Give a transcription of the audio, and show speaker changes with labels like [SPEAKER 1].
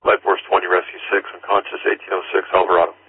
[SPEAKER 1] Life Force 20, Rescue 6, unconscious, 1806, Alvarado.